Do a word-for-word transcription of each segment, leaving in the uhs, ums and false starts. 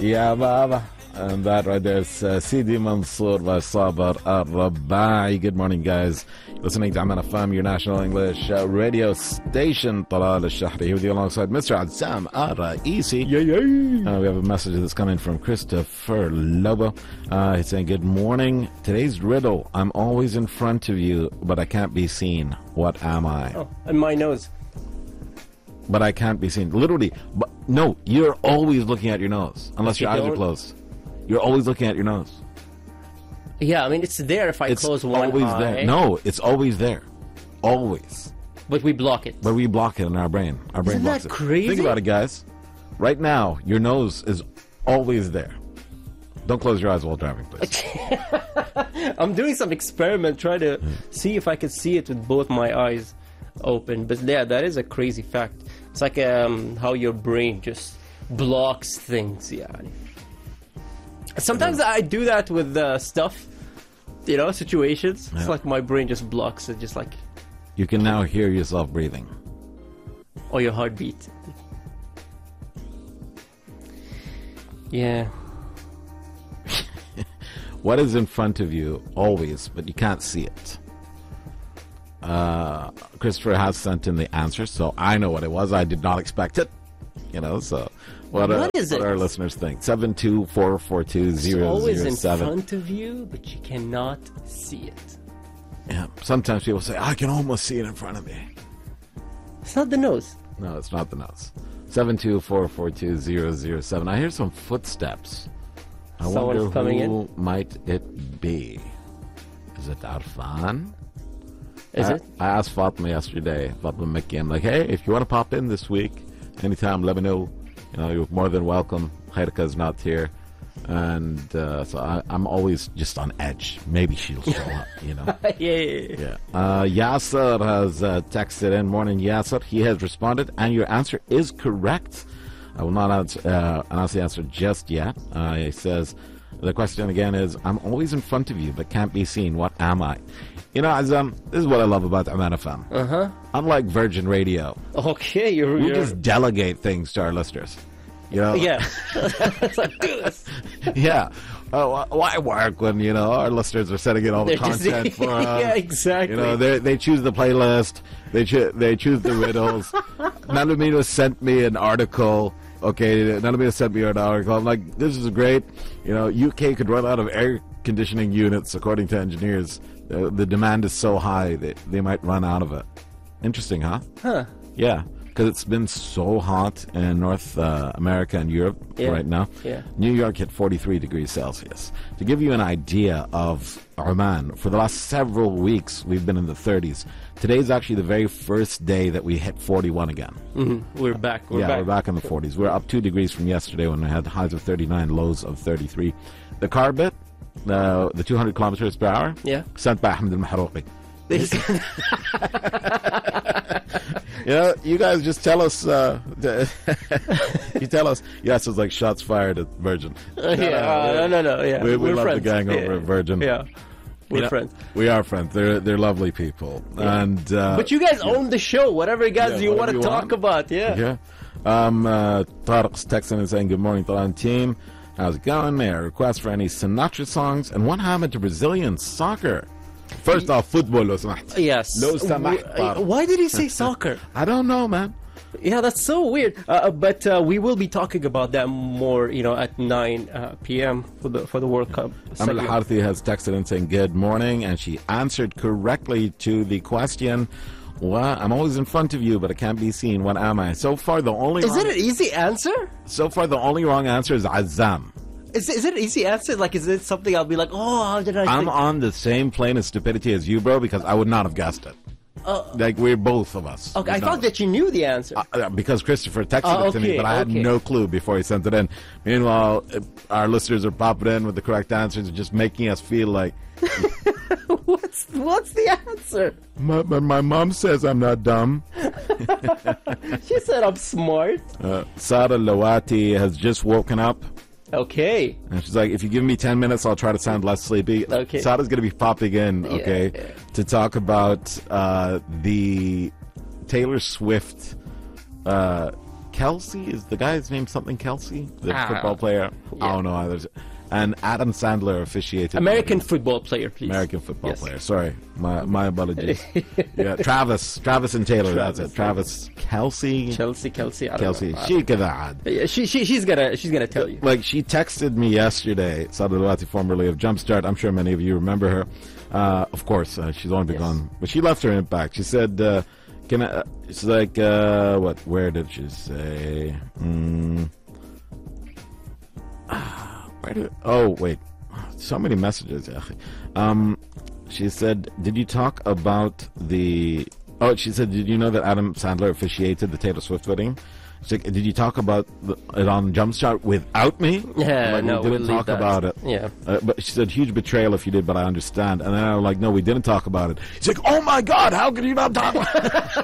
Ya Baba. And that right there is uh, Sidi Mansour by Sabar Al-Rabai. Good morning, guys. Listening to Aman F M, your national English uh, radio station. Talal Al-Shahri here with you alongside Mister Azam Al-Raisi. Yeah, yeah. Uh, we have a message that's coming from Christopher Lobo. Uh, he's saying, good morning. Today's riddle. I'm always in front of you, but I can't be seen. What am I? Oh, and my nose. But I can't be seen. Literally. But no, you're always looking at your nose. Unless You your eyes are don't? closed. You're always looking at your nose. Yeah, I mean, it's there if I It's close one always eye. there. No, it's always there. Always. But we block it. But we block it in our brain. Our brain Isn't blocks that it. crazy? Think about it, guys. Right now, your nose is always there. Don't close your eyes while driving, please. I'm doing some experiment, trying to see if I can see it with both my eyes open. But yeah, that is a crazy fact. It's like um, how your brain just blocks things. Yeah. Sometimes I do that with uh, stuff, you know, situations. It's Yeah. like my brain just blocks it, just like, You can now hear yourself breathing. or your heartbeat. Yeah. What is in front of you always, but you can't see it? Uh, Christopher has sent in the answer, so I know what it was. I did not expect it. You know, so what, What uh, is what it? our listeners think. seven two four four two It's zero always zero in seven. front of you, but you cannot see it. Yeah. Sometimes people say, I can almost see it in front of me. It's not the nose. No, it's not the nose. seven two four four two zero zero seven. I hear some footsteps. I Someone's wonder coming who might it be. Is it Arfan? Is I, it? I asked Fatima yesterday, Fatima Mickey, I'm like, hey, if you want to pop in this week, anytime, let me know. You know, you're more than welcome. Khairika's not here. And uh, so I, I'm always just on edge. Maybe she'll show up, you know. yeah, yeah, yeah. Yeah. Uh, Yasser has uh, texted in. Morning, Yasser. He has responded, and your answer is correct. I will not answer, uh, announce the answer just yet. Uh, he says, the question again is, I'm always in front of you, but can't be seen. What am I? You know, Azam, this is what I love about Aman F M. Uh-huh. Unlike Virgin Radio, Okay, you're... we you're just delegate things to our listeners. You know? yeah. It's like, do this. Yeah. Uh, why work when, you know, our listeners are setting in all the They're just- content for us? Yeah, exactly. You know, they they choose the playlist. They cho- they choose the riddles. Nanamino sent me an article. Okay, Nanamino sent me an article. I'm like, this is great. You know, U K could run out of air conditioning units, according to engineers. Uh, the demand is so high that they might run out of it. Interesting, huh? Huh. Yeah, because it's been so hot in North uh, America and Europe Yeah. right now. Yeah. New York hit forty-three degrees Celsius. To give you an idea of Oman, for the last several weeks, we've been in the thirties. Today's actually the very first day that we hit forty-one again. Mm-hmm. We're back. We're yeah, back. we're back in the forties. We're up two degrees from yesterday when we had highs of thirty-nine, lows of thirty-three. The car bit, uh, the two hundred kilometers per hour, Yeah. sent by Ahmed al-Mahrouqi. You know, you guys just tell us. Uh, you tell us. Yes, it's like shots fired at Virgin. yeah, uh, no, no, no, yeah. We, we We're love friends. the gang yeah. over at Virgin. Yeah, we're You know, friends. We are friends. They're they're lovely people. And uh, But you guys own the show. Whatever you guys Yeah, you want whatever to you talk want. about, yeah. yeah. Um, uh, Tariq's texting and saying, "Good morning, Talan team. How's it going? May I request for any Sinatra songs and one happened to Brazilian soccer? First off, football, lo سمحت. Yes. لو سمحت W- طارق. Why did he say soccer? I don't know, man. Yeah, that's so weird. Uh, but uh, we will be talking about that more, you know, at nine uh, p.m. for the for the World Cup. Amal segment. Harthi has texted in saying, good morning, and she answered correctly to the question, well, I'm always in front of you, but I can't be seen. What am I? So far, the only Is wrong, it an easy answer? so far the only wrong answer is Azam. Is it, is it an easy answer? Like, is it something I'll be like, oh, how did I I'm think? on the same plane of stupidity as you, bro, because I would not have guessed it. Uh, Like, we're both of us. okay, I would thought not- that you knew the answer. Uh, because Christopher texted Oh, it to me, okay, but I had okay. no clue before he sent it in. Meanwhile, uh, our listeners are popping in with the correct answers and just making us feel like, what's what's the answer? my, my, my mom says I'm not dumb. She said I'm smart. Uh, Sarah Lawati has just woken up. Okay. And she's like, if you give me ten minutes, I'll try to sound less sleepy. Okay. Sarah's going to be popping in, okay, yeah. to talk about uh, the Taylor Swift uh, Kelsey, is the guy's name something Kelsey? The Ah, football player? yeah. I don't know either. And Adam Sandler officiated. American football player, please. American football Yes. player. Sorry, my my apologies. Yeah, Travis, Travis and Taylor. Travis, that's it. Travis Kelsey. Chelsea, Kelsey, I don't Kelsey. know. She كذا عاد. Yeah, she, she, she's gonna, she's gonna tell you. Like, she texted me yesterday, Sadalawati, formerly of Jumpstart. I'm sure many of you remember her. Uh, of course, uh, she's only been Yes. gone, but she left her impact. She said, uh, "Can I?" Uh, she's like, uh, "What? Where did she say?" Mm, where did? Oh, wait. So many messages. ya akhi. Um, she said, "Did you talk about the?" Oh, she said, "Did you know that Adam Sandler officiated the Taylor Swift wedding?" She's like, "Did you talk about the, it on Jumpstart without me?" Yeah, Like, no, we we'll didn't leave talk that. about it. Yeah. Uh, but she said, "Huge betrayal if you did, but I understand." And then I was like, "No, we didn't talk about it." She's like, "Oh my God, how could you not talk about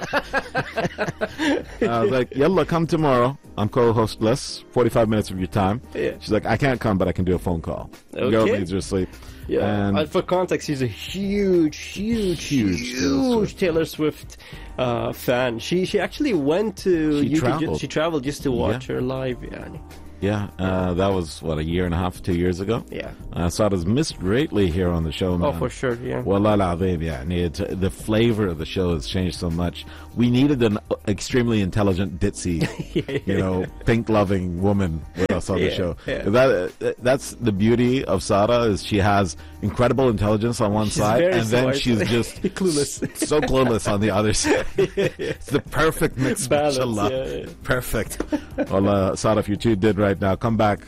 it?" I was like, "Yalla, come tomorrow. I'm co-hostless. forty-five minutes of your time." Yeah. She's like, "I can't come, but I can do a phone call." The girl Okay. needs her sleep. Yeah. And Uh, for context, she's a huge, huge, Huge huge, Taylor Taylor Swift, uh, fan. She she actually went to She U K. traveled. Just, she traveled just to watch Yeah. her live. Yeah. yeah, uh, that was, what, a year and a half, two years ago? Yeah. Uh, so I was missed greatly here on the show, man. Oh, for sure. Yeah. Wallah al-azim, يعني, it- the flavor of the show has changed so much. We needed an extremely intelligent, ditzy, you know, pink-loving woman with us on the Yeah, show. yeah. That That's the beauty of Sarah, is she has incredible intelligence on one She's side, very and then smart. she's just Clueless. s- so clueless on the other side. It's the perfect mix, Balance, mashallah. yeah, yeah. Perfect. Well, uh, Sarah, if you're too did right now, come back.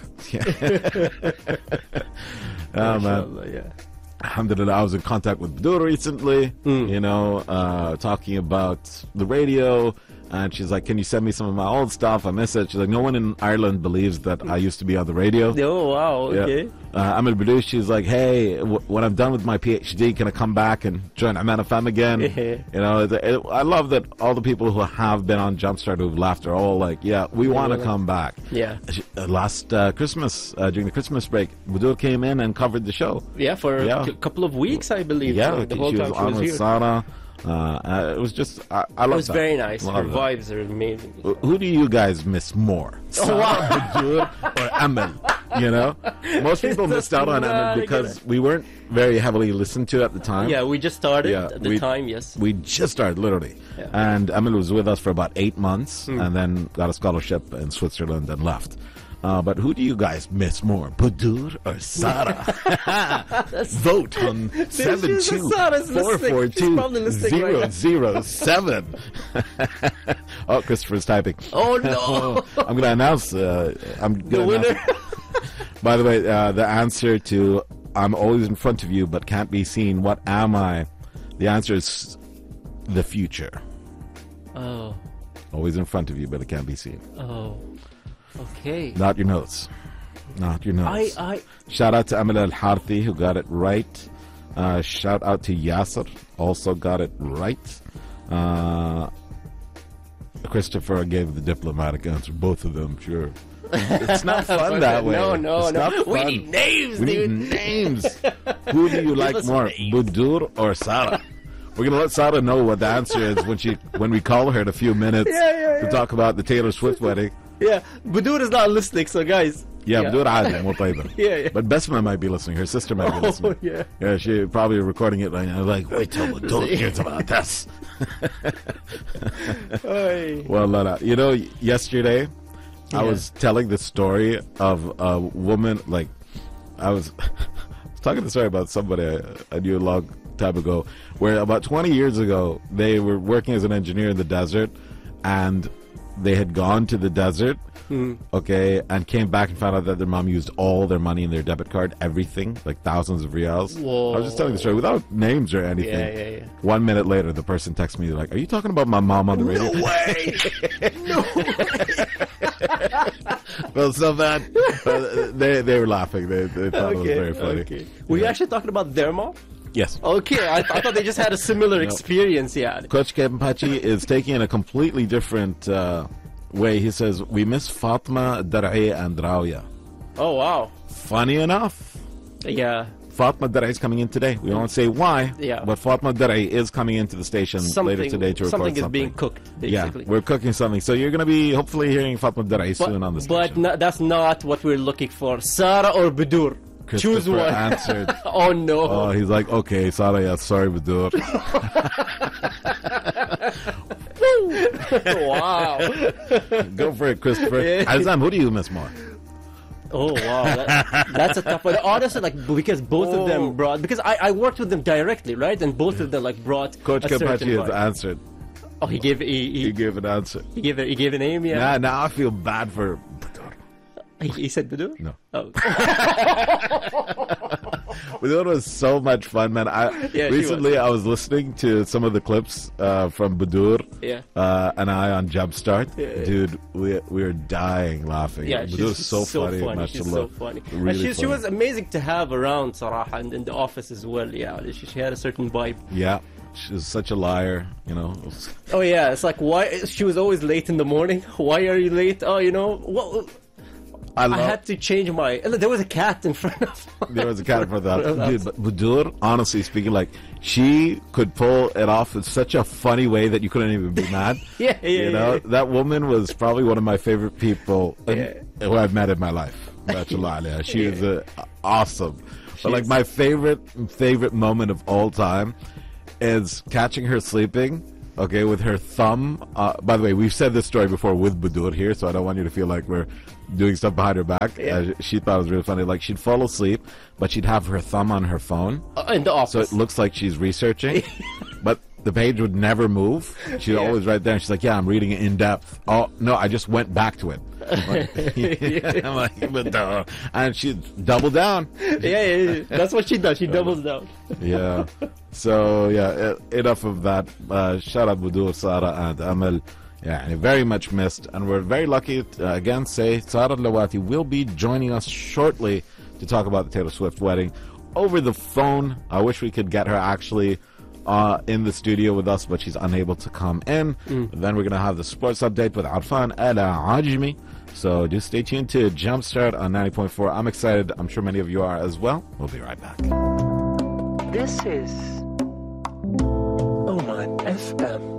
Oh, man. Mashallah, yeah. Alhamdulillah, I was in contact with Badur recently, you know, uh, talking about the radio. And she's like, "Can you send me some of my old stuff? I miss it." She's like, "No one in Ireland believes that I used to be on the radio." Oh, wow. Yeah. Okay. Uh, Amal Badur, she's like, "Hey, w- when I'm done with my PhD, can I come back and join Aman F M again?" You know, it, it, I love that all the people who have been on Jumpstart who've left are all like, "Yeah, we want to willing. come back." Yeah. She, uh, last uh, Christmas, uh, during the Christmas break, Badur came in and covered the show. Yeah, for Yeah. a c- couple of weeks, I believe. Yeah, so the whole she was time she on was with here. Sarah. Uh, uh, it was just, I, I love It was that. very nice. Her Love that. vibes are amazing. Wh- Who do you guys miss more? Sarah Badur or Amal? You know? Most people It's missed out on just Amal not because gonna- we weren't very heavily listened to at the time. Yeah, we just started Yeah, at the we- time, yes. We just started, literally. Yeah. And Amal was with us for about eight months and then got a scholarship in Switzerland and left. Uh, but who do you guys miss more, Badur or Sarah? Vote on seven she's- two Sarah's four listening. four She's two probably listening right zero now. zero seven. Oh, Christopher's typing. Oh, no. I'm going to announce. Uh, I'm The gonna announce- winner. By the way, uh, the answer to "I'm always in front of you but can't be seen. What am I?" The answer is the future. Oh, Always in front of you, but it can't be seen. oh. Okay. Not your notes. Not your I, notes. I, Shout out to Amila Al Harthi, who got it right. Uh, shout out to Yasser, also got it right. Uh, Christopher gave the diplomatic answer. Both of them, sure. It's not fun that way. No, no, It's no. not We fun. need names, We dude. need names. Who do you like us more, names. Budur or Sarah? We're gonna let Sarah know what the answer is when she when we call her in a few minutes Yeah, yeah, to yeah. talk about the Taylor Swift wedding. Yeah, Badur is not listening, so guys. Yeah, Yeah. Budur عادي مو طيبة. Yeah, yeah. But Besma might be listening. Her sister might be Oh, listening. yeah. Yeah, she probably recording it right now. Like, wait till Budur hears about this. Oy. Well, la, la. You know, yesterday I Yeah. was telling the story of a woman. Like, I was, I was talking the story about somebody I, I knew a long time ago, where about twenty years ago they were working as an engineer in the desert, and they had gone to the desert, okay, and came back and found out that their mom used all their money in their debit card, everything, like thousands of riyals. I was just telling the story without names or anything. Yeah, yeah, yeah. One minute later, the person texts me like, "Are you talking about my mom on the radio?" No way! Well, so bad. Uh, they they were laughing. They they thought it was very funny. okay. Were you actually talking about their mom? Yes. Okay, I, I thought they just had a similar experience, yeah. Coach Kempachi is taking it a completely different uh, way. He says, "We miss Fatma, Dar'i, and Rauya." Oh, wow. Funny enough. Yeah. Fatma Darai is coming in today. We won't say why, Yeah. but Fatma Darai is coming into the station later today to record something. something. is being cooked, Yeah, basically. we're cooking something. So you're going to be hopefully hearing Fatma Darai soon on the but station. no, that's not what we're looking for. Sarah or Budur? Choose Christopher one. answered. Oh no. Oh, he's like, okay, Sarah, yeah, sorry, Budur. Wow. Go for it, Christopher. Yeah. Azam, who do you miss more? Oh wow, that, that's a tough one. Honestly, like because both of Oh. them brought because I, I worked with them directly, right? And both of them like brought Coach a certain Kapachi has vibe. answered. Oh, he gave he, He he, gave an answer. he gave a, he gave a name, yeah. Nah, now I feel bad for Budur. He, he said Budur. No. Oh. Budur was so much fun, man. I Yeah, she recently was. I was listening to some of the clips uh, from Budur Yeah. uh, and I on Jumpstart. Yeah. Dude, we we were dying laughing. Yeah, Budur's she's so, so funny. funny. She's so mashallah. funny. Really and she, she funny. was amazing to have around, Sarah, and in the office as well. Yeah, she, she had a certain vibe. Yeah, she was such a liar, you know. Oh yeah, it's like why she was always late in the morning. Why are you late? Oh, you know what? I, I love, had to change my. There was a cat in front of. There was a cat for that. Front of the Dude, house. but Budur, honestly speaking, like, she could pull it off in such a funny way that you couldn't even be mad. Yeah, yeah, You know, yeah. that woman was probably one of my favorite people in- Yeah. who I've met in my life. Mashallah alaiha. She is uh, awesome. But like is. my favorite favorite moment of all time is catching her sleeping. Okay, with her thumb. Uh, by the way, we've said this story before with Budur here, so I don't want you to feel like we're doing stuff behind her back. Yeah. Uh, she thought it was really funny. Like she'd fall asleep, but she'd have her thumb on her phone, Uh, in the so office. it looks like she's researching. But the page would never move. She's Yeah. always right there. And she's like, "Yeah, I'm reading it in depth." Oh no, I just went back to it. Like, I'm like, but uh, and she doubled down. yeah, yeah, yeah, that's what she does. She doubles down. Yeah. So yeah, e- enough of that. Uh, shout out Budur, Sarah, and Amal. Yeah, and very much missed, and we're very lucky to uh, again say Sarah Lawati will be joining us shortly to talk about the Taylor Swift wedding over the phone. I wish we could get her actually uh, in the studio with us, but she's unable to come in. Then we're gonna have the sports update with Arfan Al Ajmi. So just stay tuned to Jumpstart on ninety point four. I'm excited. I'm sure many of you are as well. We'll be right back. This is Oman F M.